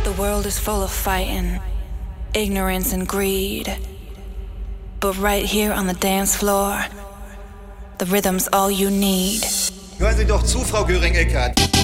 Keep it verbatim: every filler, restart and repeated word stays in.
The world is full of fighting, ignorance and greed. But right here on the dance floor, the rhythm's all you need. Hören Sie doch zu, Frau Göring-Eckardt.